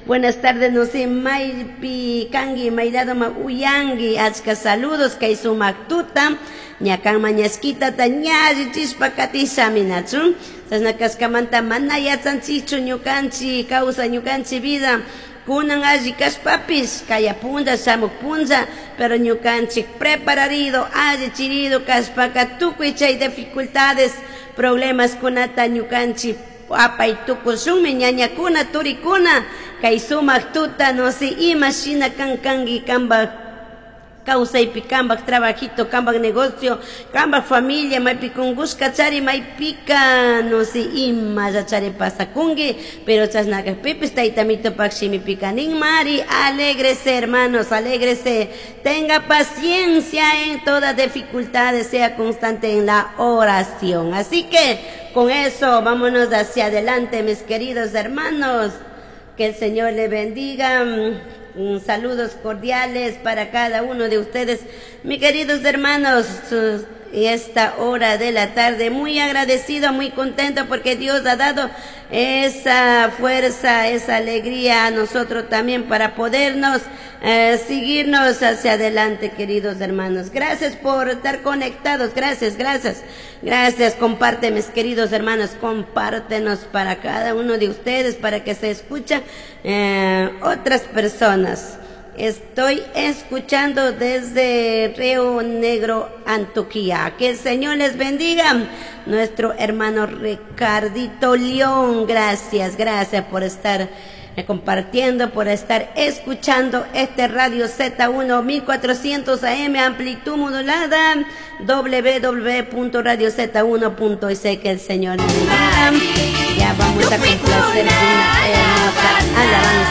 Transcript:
Buenas tardes, no sé, Maypi, Kangi, Mayrado, Uyangi, Achka saludos, Kaisumak Tuta, Ñakan Mañasquita, Tañari, Chispa, Katisa, Minatsun, Tasnakaskamanta, Manaya, Tanchichu, Ñukanchi, Causa, Ñukanchi, Vida, Kunan allí Kaspapis, Kaya Punza, Samuk Punza, pero Ñukanchi, preparado, allí chirido, Kaspaka, Tuku y chay dificultades, problemas con Ata Ñukanchi, Papa y Tukusumi, Ñañakuna, Turikuna, Kaisumak Tuta, no sé, imagina Kankangi, Kamba. Causa y picambak, trabajito, cambak negocio, cambak familia, maipikungus, cachari, maipica, no sé, ima, chari pasakungi, pero chasnaga pipis, taitamito paximi picanin, mari, alégrese, hermanos, alégrese, tenga paciencia en todas dificultades, sea constante en la oración. Así que, con eso, vámonos hacia adelante, mis queridos hermanos, que el Señor le bendiga. Saludos cordiales para cada uno de ustedes, mis queridos hermanos, esta hora de la tarde, muy agradecido, muy contento porque Dios ha dado esa fuerza, esa alegría a nosotros también para podernos seguirnos hacia adelante, queridos hermanos. Gracias por estar conectados, gracias, comparte, mis queridos hermanos, compártenos para cada uno de ustedes, para que se escuchen otras personas. Estoy escuchando desde Río Negro, Antioquia. Que el Señor les bendiga. Nuestro hermano Ricardito León, gracias por estar compartiendo, por estar escuchando este Radio Z1 1400 AM, amplitud modulada, www.radioz1.es. Que el Señor les bendiga. Ya vamos a complacer una hermosa alabanza.